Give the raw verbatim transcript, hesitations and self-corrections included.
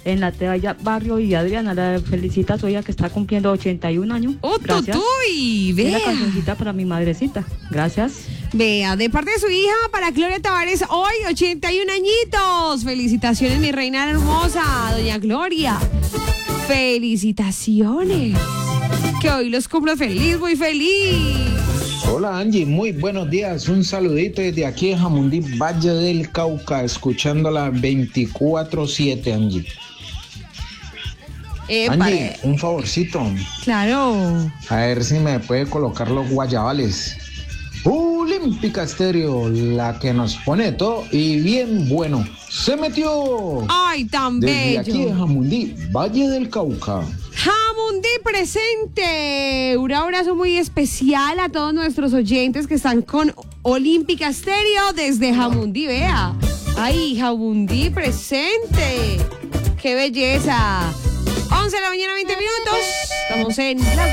en la Talla Barrio y Adriana. La felicita a su hija que está cumpliendo ochenta y un años. ¡Oh, Gracias. tutuy! Una Vea. cancioncita para mi madrecita. Gracias. Vea, de parte de su hija, para Gloria Tavares, hoy ochenta y un añitos. Felicitaciones, mi reina hermosa, doña Gloria. Felicitaciones. Que hoy los cumplo feliz, muy feliz. Hola Angie, muy buenos días. Un saludito desde aquí de Jamundí, Valle del Cauca, escuchándola veinticuatro siete, Angie. Eh, Angie, pare- un favorcito. Claro. A ver si me puede colocar los guayabales. Olímpica Estéreo, la que nos pone todo y bien bueno. ¡Se metió! Ay, tan Desde aquí de bello. Jamundí, Valle del Cauca. Jamundí presente. Un abrazo muy especial a todos nuestros oyentes que están con Olímpica Estéreo desde Jamundí, vea. Ay, Jamundí presente. ¡Qué belleza! once de la mañana, veinte minutos. Estamos en Las